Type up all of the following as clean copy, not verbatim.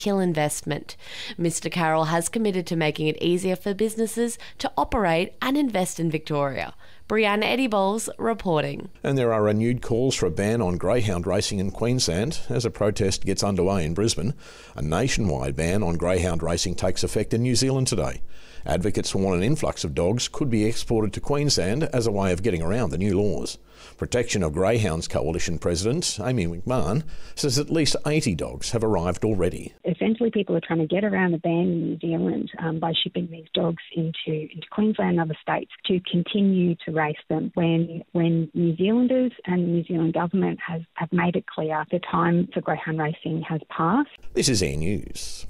kill investment. Mr Carroll has committed to making it easier for businesses to operate and invest in Victoria. Brianne Eddie-Bowles reporting. And there are renewed calls for a ban on greyhound racing in Queensland as a protest gets underway in Brisbane. A nationwide ban on greyhound racing takes effect in New Zealand today. Advocates want an influx of dogs could be exported to Queensland as a way of getting around the new laws. Protection of Greyhounds Coalition President Amy McMahon says at least 80 dogs have arrived already. Essentially, people are trying to get around the ban in New Zealand by shipping these dogs into Queensland and other states to continue to race them when New Zealanders and the New Zealand government have made it clear the time for greyhound racing has passed. This is Air News.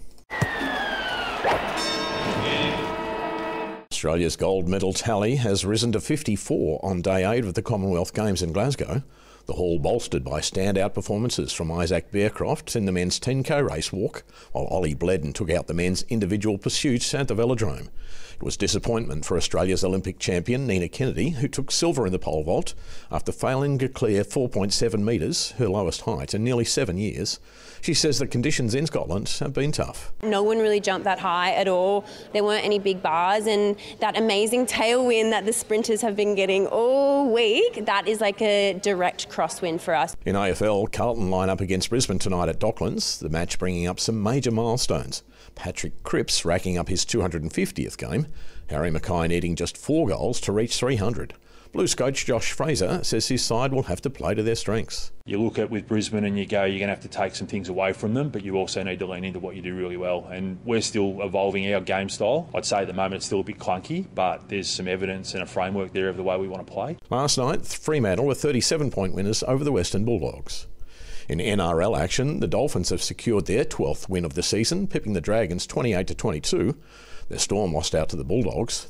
Australia's gold medal tally has risen to 54 on day 8 of the Commonwealth Games in Glasgow. The haul bolstered by standout performances from Isaac Bearcroft in the men's 10k race walk, while Ollie Bledden took out the men's individual pursuits at the velodrome. It was disappointment for Australia's Olympic champion Nina Kennedy, who took silver in the pole vault after failing to clear 4.7 metres, her lowest height in nearly 7 years. She says the conditions in Scotland have been tough. No one really jumped that high at all. There weren't any big bars, and that amazing tailwind that the sprinters have been getting all week, that is like a direct crosswind for us. In AFL, Carlton line up against Brisbane tonight at Docklands, the match bringing up some major milestones. Patrick Cripps racking up his 250th game, Harry Mackay needing just 4 goals to reach 300. Blues coach Josh Fraser says his side will have to play to their strengths. You look at with Brisbane and you go, you're going to have to take some things away from them, but you also need to lean into what you do really well. And we're still evolving our game style. I'd say at the moment it's still a bit clunky, but there's some evidence and a framework there of the way we want to play. Last night, Fremantle were 37-point winners over the Western Bulldogs. In NRL action, the Dolphins have secured their 12th win of the season, pipping the Dragons 28-22. Their Storm lost out to the Bulldogs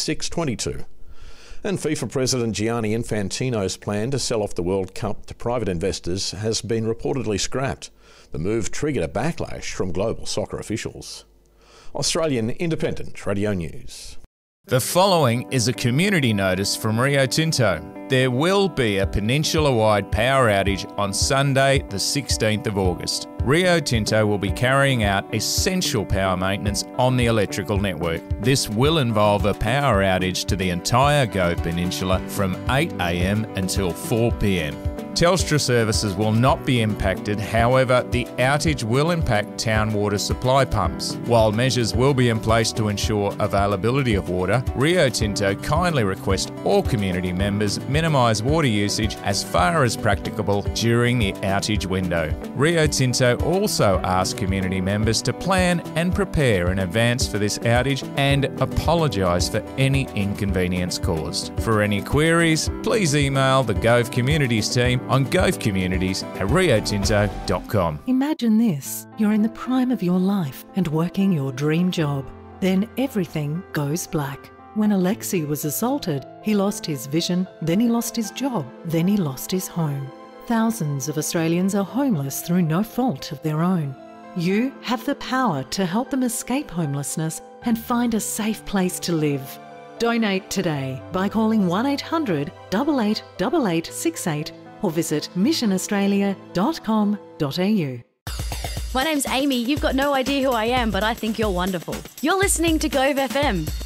36-22. And FIFA President Gianni Infantino's plan to sell off the World Cup to private investors has been reportedly scrapped. The move triggered a backlash from global soccer officials. Australian Independent Radio News. The following is a community notice from Rio Tinto. There will be a peninsula-wide power outage on Sunday, the 16th of August. Rio Tinto will be carrying out essential power maintenance on the electrical network. This will involve a power outage to the entire Gove Peninsula from 8 a.m. until 4 p.m. Telstra services will not be impacted, however, the outage will impact town water supply pumps. While measures will be in place to ensure availability of water, Rio Tinto kindly request all community members minimise water usage as far as practicable during the outage window. Rio Tinto also asks community members to plan and prepare in advance for this outage and apologise for any inconvenience caused. For any queries, please email the Gove Communities team on govecommunities@riotinto.com. Imagine this. You're in the prime of your life and working your dream job. Then everything goes black. When Alexei was assaulted, he lost his vision, then he lost his job, then he lost his home. Thousands of Australians are homeless through no fault of their own. You have the power to help them escape homelessness and find a safe place to live. Donate today by calling 1800 88 8868 or visit missionaustralia.com.au. My name's Amy. You've got no idea who I am, but I think you're wonderful. You're listening to Gove FM.